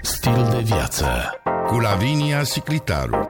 Stil de viață cu Lavinia Siclitaru.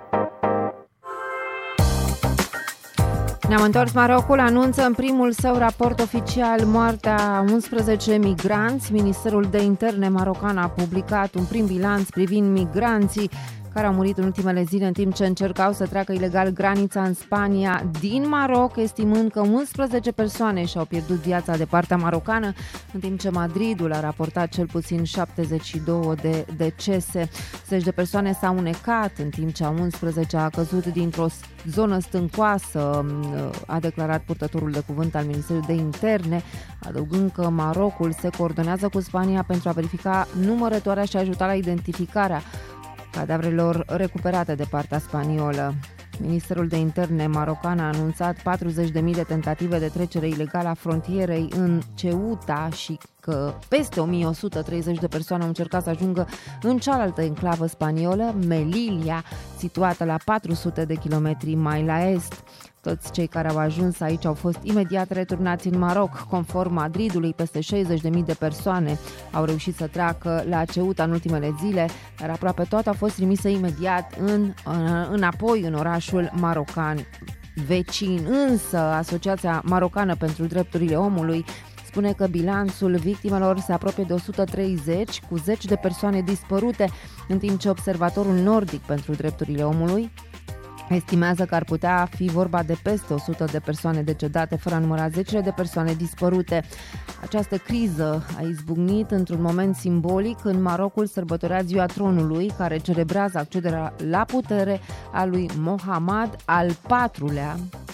Ne-am întors. Marocul anunță în primul său raport oficial moartea 11 migranți. Ministerul de Interne marocan a publicat un prim bilanț privind migranții care au murit în ultimele zile în timp ce încercau să treacă ilegal granița în Spania din Maroc, estimând că 11 persoane și-au pierdut viața de partea marocană, în timp ce Madridul a raportat cel puțin 72 de decese. Zeci de persoane s-au unecat, în timp ce a 11 a căzut dintr-o zonă stâncoasă, a declarat purtătorul de cuvânt al Ministerului de Interne, adăugând că Marocul se coordonează cu Spania pentru a verifica numărătoarea și a ajuta la identificarea cadavrelor recuperate de partea spaniolă. Ministerul de Interne marocan a anunțat 40.000 de tentative de trecere ilegală a frontierei în Ceuta și că peste 1130 de persoane au încercat să ajungă în cealaltă enclavă spaniolă, Melilla, situată la 400 de kilometri mai la est. Toți cei care au ajuns aici au fost imediat returnați în Maroc. Conform Madridului, peste 60.000 de persoane au reușit să treacă la Ceuta în ultimele zile, dar aproape toate au fost trimise imediat înapoi în orașul marocan vecin. Însă, Asociația Marocană pentru Drepturile Omului spune că bilanțul victimelor se apropie de 130, cu 10 de persoane dispărute, în timp ce Observatorul Nordic pentru Drepturile Omului estimează că ar putea fi vorba de peste 100 de persoane decedate, fără a număra zecile de persoane dispărute. Această criză a izbucnit într-un moment simbolic când Marocul sărbătorea Ziua Tronului, care celebrează accederea la putere a lui Mohamed al IV-lea.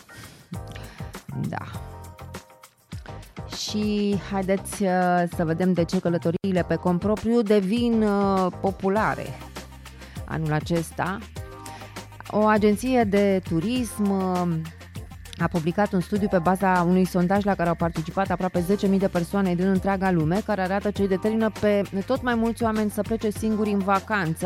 Da. Și haideți să vedem de ce călătoriile pe cont propriu devin populare anul acesta. O agenție de turism a publicat un studiu pe baza unui sondaj la care au participat aproape 10.000 de persoane din întreaga lume, care arată ce îi determină pe tot mai mulți oameni să plece singuri în vacanță.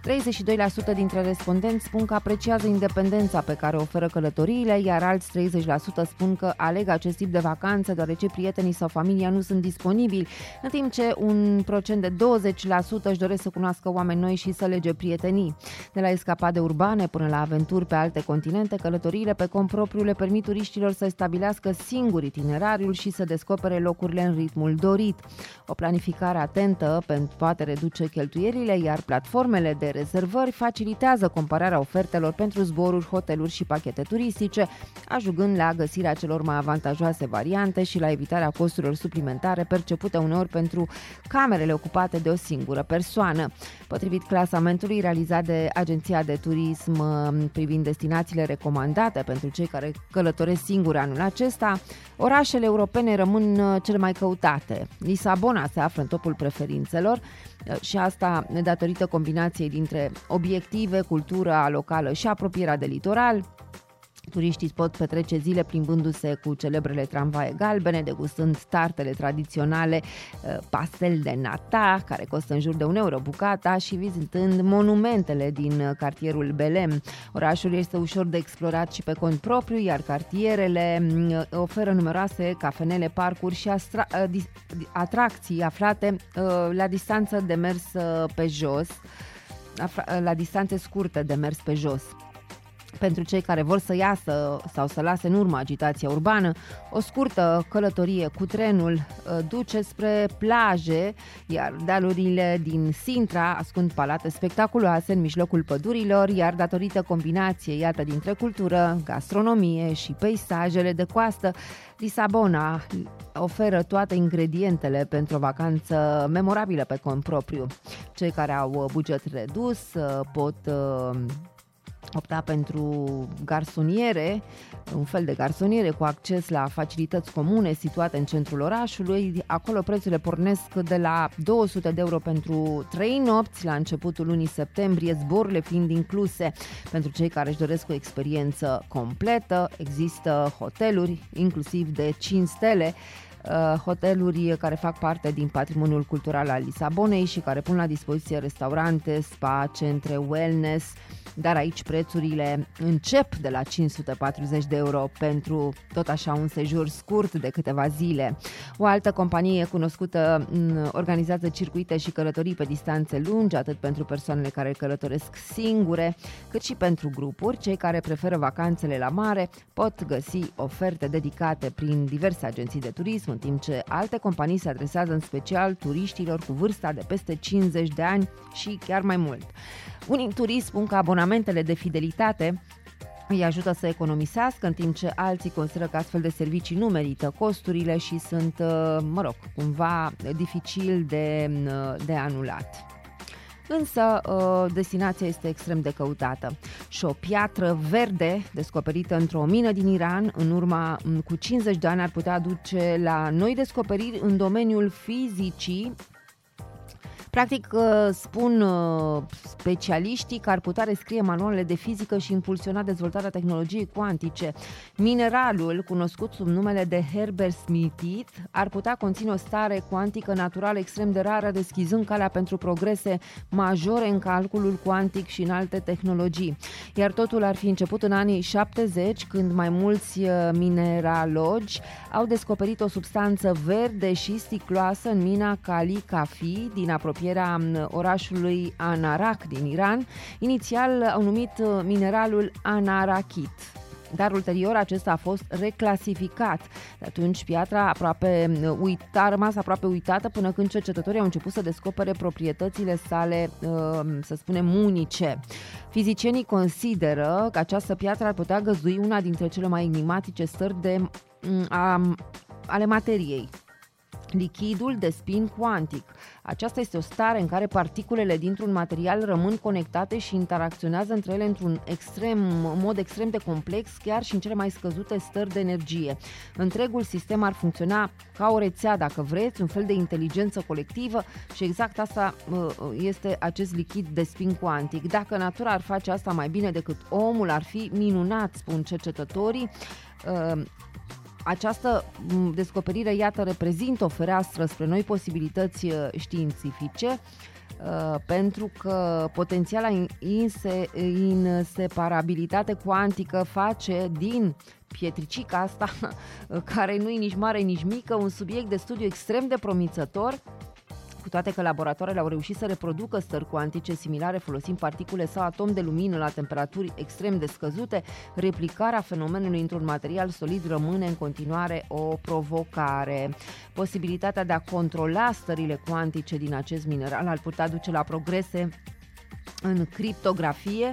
32% dintre respondenți spun că apreciază independența pe care o oferă călătoriile, iar alți 30% spun că aleg acest tip de vacanță deoarece prietenii sau familia nu sunt disponibili, în timp ce un procent de 20% își doresc să cunoască oameni noi și să lege prietenii. De la escapade urbane până la aventuri pe alte continente, călătoriile pe cont propriu le permit turiștilor să stabilească singur itinerariul și să descopere locurile în ritmul dorit. O planificare atentă poate reduce cheltuielile, iar platformele de rezervări facilitează compararea ofertelor pentru zboruri, hoteluri și pachete turistice, ajungând la găsirea celor mai avantajoase variante și la evitarea costurilor suplimentare percepute uneori pentru camerele ocupate de o singură persoană. Potrivit clasamentului realizat de Agenția de Turism privind destinațiile recomandate pentru cei care călătoresc singuri anul acesta, orașele europene rămân cele mai căutate. Lisabona se află în topul preferințelor și asta datorită combinației dintre obiective, cultura locală și apropierea de litoral. Turiștii pot petrece zile plimbându-se cu celebrele tramvaie galbene, degustând tartele tradiționale, pastel de nata, care costă în jur de €1 bucata, și vizitând monumentele din cartierul Belém. Orașul este ușor de explorat și pe cont propriu, iar cartierele oferă numeroase cafenele, parcuri și atracții aflate la distanță de mers pe jos, la distanțe scurte de mers pe jos. Pentru cei care vor să iasă sau să lase în urmă agitația urbană, o scurtă călătorie cu trenul duce spre plaje, iar dealurile din Sintra ascund palate spectaculoase în mijlocul pădurilor, iar datorită combinației, iată, dintre cultură, gastronomie și peisajele de coastă, Lisabona oferă toate ingredientele pentru o vacanță memorabilă pe cont propriu. Cei care au buget redus pot opta pentru garsoniere, un fel de garsoniere cu acces la facilități comune situate în centrul orașului. Acolo prețurile pornesc de la €200 pentru 3 nopți la începutul lunii septembrie, zborurile fiind incluse. Pentru cei care își doresc o experiență completă, există hoteluri, inclusiv de 5 stele, hoteluri care fac parte din patrimoniul cultural al Lisabonei și care pun la dispoziție restaurante, spa, centre, wellness, dar aici prețurile încep de la 540 de euro pentru tot așa un sejur scurt de câteva zile. O altă companie cunoscută organizează circuite și călătorii pe distanțe lungi, atât pentru persoanele care călătoresc singure, cât și pentru grupuri. Cei care preferă vacanțele la mare pot găsi oferte dedicate prin diverse agenții de turism, în timp ce alte companii se adresează în special turiștilor cu vârsta de peste 50 de ani și chiar mai mult. Unii în turism spun că abonamentele de fidelitate îi ajută să economisească, în timp ce alții consideră că astfel de servicii nu merită costurile și sunt, cumva dificil de anulat. Însă destinația este extrem de căutată și o piatră verde descoperită într-o mină din Iran în urma cu 50 de ani ar putea duce la noi descoperiri în domeniul fizicii. Practic, spun specialiștii că ar putea rescrie manualele de fizică și impulsiona dezvoltarea tehnologiei cuantice. Mineralul, cunoscut sub numele de Herbert-Smithite, ar putea conține o stare cuantică naturală extrem de rară, deschizând calea pentru progrese majore în calculul cuantic și în alte tehnologii. Iar totul ar fi început în anii 70, când mai mulți mineralogi au descoperit o substanță verde și sticloasă în mina Kali Kafi din apropierea orașului Anarak din Iran. Inițial au numit mineralul anarakit, dar ulterior acesta a fost reclasificat. De atunci piatra a rămas aproape uitată până când cercetătorii au început să descopere proprietățile sale, să spunem, unice. Fizicienii consideră că această piatră ar putea găzdui una dintre cele mai enigmatice stări ale materiei, lichidul de spin cuantic. Aceasta este o stare în care particulele dintr-un material rămân conectate și interacționează între ele într-un mod extrem de complex, chiar și în cele mai scăzute stări de energie. Întregul sistem ar funcționa ca o rețea, dacă vreți, un fel de inteligență colectivă și exact asta este acest lichid de spin cuantic. Dacă natura ar face asta mai bine decât omul, ar fi minunat, spun cercetătorii. Această descoperire, iată, reprezintă o fereastră spre noi posibilități științifice, pentru că potențiala inseparabilitate cuantică face din pietricica asta, care nu e nici mare, nici mică, un subiect de studiu extrem de promițător, cu toate că laboratoarele au reușit să reproducă stări cuantice similare folosind particule sau atomi de lumină la temperaturi extrem de scăzute. Replicarea fenomenului într-un material solid rămâne în continuare o provocare. Posibilitatea de a controla stările cuantice din acest mineral ar putea duce la progrese în criptografie,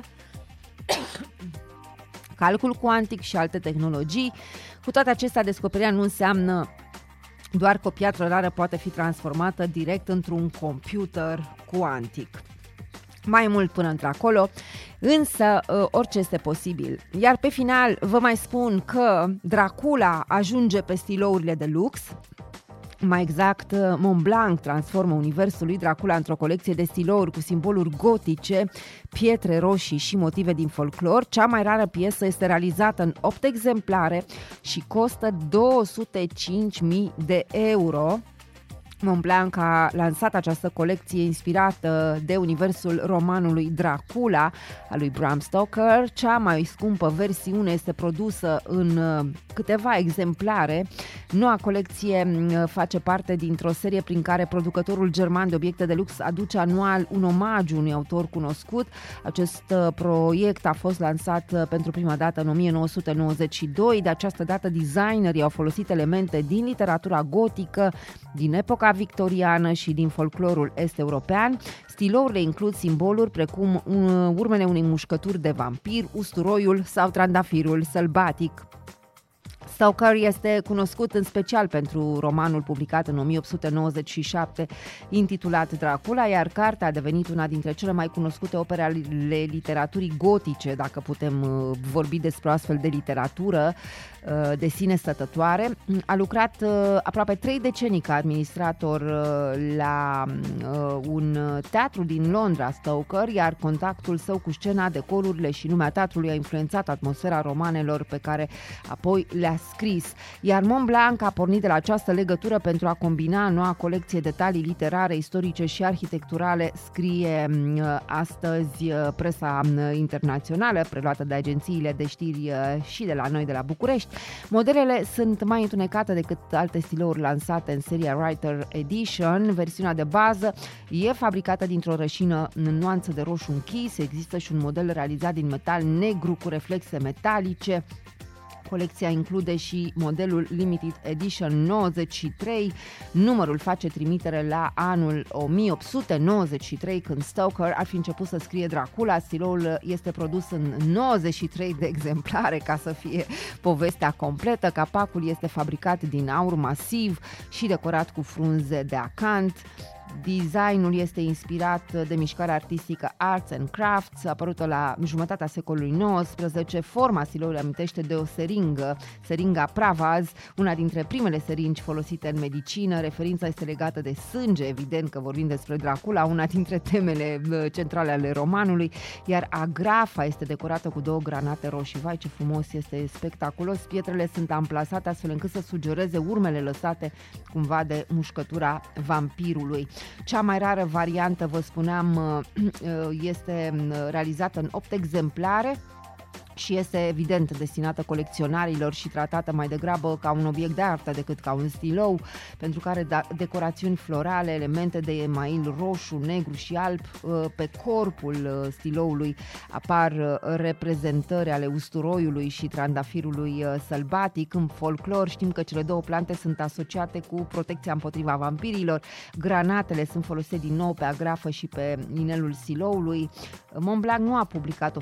calcul cuantic și alte tehnologii. Cu toate acestea, descoperirea nu înseamnă doar că o piatră rară poate fi transformată direct într-un computer cuantic. Mai mult până într-acolo, însă orice este posibil. Iar pe final vă mai spun că Dracula ajunge pe stilourile de lux. Mai exact, Montblanc transformă universul lui Dracula într-o colecție de stilouri cu simboluri gotice, pietre roșii și motive din folclor. Cea mai rară piesă este realizată în 8 exemplare și costă 205.000 de euro. Montblanc a lansat această colecție inspirată de universul romanului Dracula al lui Bram Stoker. Cea mai scumpă versiune este produsă în câteva exemplare. Noua colecție face parte dintr-o serie prin care producătorul german de obiecte de lux aduce anual un omagiu unui autor cunoscut. Acest proiect a fost lansat pentru prima dată în 1992. De această dată designerii au folosit elemente din literatura gotică, din epoca victoriană și din folclorul est-european. Stilourile includ simboluri precum urmele unei mușcături de vampir, usturoiul sau trandafirul sălbatic. Stoker este cunoscut în special pentru romanul publicat în 1897 intitulat Dracula, iar cartea a devenit una dintre cele mai cunoscute opere ale literaturii gotice, dacă putem vorbi despre o astfel de literatură de sine stătătoare. A lucrat aproape 3 decenii ca administrator la un teatru din Londra, Stoker, iar contactul său cu scena, decorurile și lumea teatrului a influențat atmosfera romanelor pe care apoi le-a scris. Iar Montblanc a pornit de la această legătură pentru a combina noua colecție detalii literare, istorice și arhitecturale, scrie astăzi presa internațională, preluată de agențiile de știri și de la noi de la București. Modelele sunt mai întunecate decât alte stilouri lansate în seria Writer Edition. Versiunea de bază e fabricată dintr-o rășină în nuanță de roșu închis. Există și un model realizat din metal negru cu reflexe metalice. Colecția include și modelul Limited Edition 93. Numărul face trimitere la anul 1893, când Stoker ar fi început să scrie Dracula. Stiloul este produs în 93 de exemplare, ca să fie povestea completă. Capacul este fabricat din aur masiv și decorat cu frunze de acant. Designul este inspirat de mișcarea artistică Arts and Crafts, apărută la jumătatea secolului XIX. Forma stiloului amintește de o seringă, seringa Pravaz, una dintre primele seringi folosite în medicină. Referința este legată de sânge, evident că vorbim despre Dracula, una dintre temele centrale ale romanului, iar agrafa este decorată cu 2 granate roșii. Vai, ce frumos, este spectaculos. Pietrele sunt amplasate astfel încât să sugereze urmele lăsate cumva de mușcătura vampirului. Cea mai rară variantă, vă spuneam, este realizată în 8 exemplare și este evident destinată colecționarilor și tratată mai degrabă ca un obiect de artă decât ca un stilou, pentru că are decorațiuni florale, elemente de email roșu, negru și alb. Pe corpul stiloului apar reprezentări ale usturoiului și trandafirului sălbatic. În folclor știm că cele 2 plante sunt asociate cu protecția împotriva vampirilor. Granatele sunt folosite din nou pe agrafă și pe inelul stiloului. Montblanc nu a publicat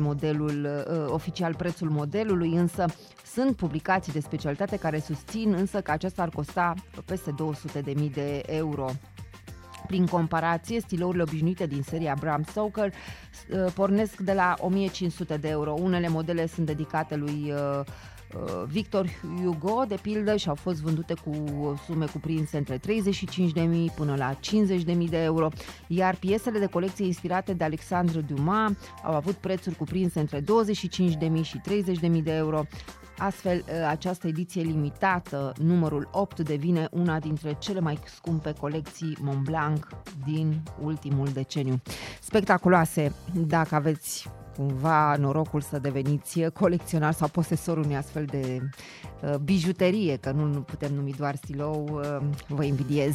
oficial prețul modelului, însă sunt publicații de specialitate care susțin însă că acesta ar costa peste 200.000 de euro. Prin comparație, stilourile obișnuite din seria Bram Stoker pornesc de la 1.500 de euro. Unele modele sunt dedicate lui Victor Hugo, de pildă, și au fost vândute cu sume cuprinse între 35.000 până la 50.000 de euro, iar piesele de colecție inspirate de Alexandre Dumas au avut prețuri cuprinse între 25.000 și 30.000 de euro. Astfel, această ediție limitată, numărul 8, devine una dintre cele mai scumpe colecții Montblanc din ultimul deceniu. Spectaculoase, dacă aveți cumva norocul să deveniți colecționar sau posesorul unui astfel de bijuterie, că nu putem numi doar stilou, vă invidiez.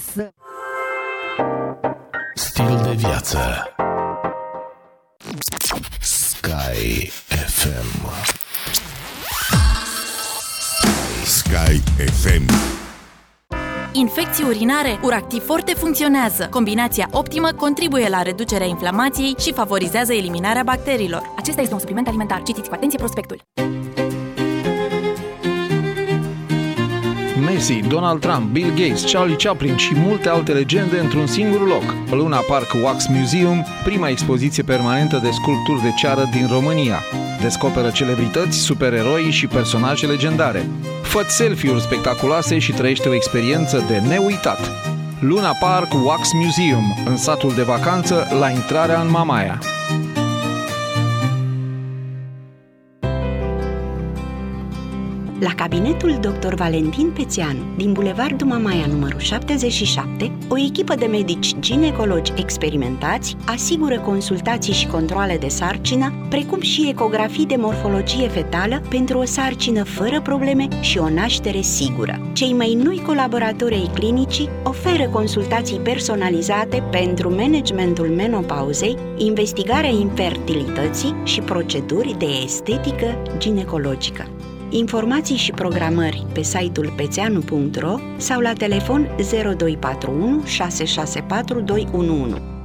Stil de viață. Sky FM. Sky FM. Infecții urinare, Uractiv Forte funcționează. Combinația optimă contribuie la reducerea inflamației și favorizează eliminarea bacteriilor. Acesta este un supliment alimentar. Citiți cu atenție prospectul. Messi, Donald Trump, Bill Gates, Charlie Chaplin și multe alte legende într-un singur loc. Luna Park Wax Museum, prima expoziție permanentă de sculpturi de ceară din România. Descoperă celebrități, supereroi și personaje legendare. Fă-ți selfie-uri spectaculoase și trăiește o experiență de neuitat. Luna Park Wax Museum, în satul de vacanță, la intrarea în Mamaia. La cabinetul Dr. Valentin Pețeanu, din Bulevardul Mamaia numărul 77, o echipă de medici ginecologi experimentați asigură consultații și controale de sarcină, precum și ecografii de morfologie fetală pentru o sarcină fără probleme și o naștere sigură. Cei mai noi colaboratori ai clinicii oferă consultații personalizate pentru managementul menopauzei, investigarea infertilității și proceduri de estetică ginecologică. Informații și programări pe site-ul pețeanu.ro sau la telefon 0241 664 211.